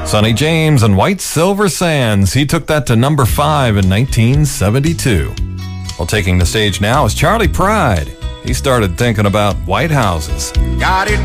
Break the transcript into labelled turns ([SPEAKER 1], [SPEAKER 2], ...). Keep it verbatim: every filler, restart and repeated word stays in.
[SPEAKER 1] Sonny James and White Silver Sands. He took that to number five in nineteen seventy-two. Well, taking the stage now is Charlie Pride. He started thinking about white houses.
[SPEAKER 2] Got it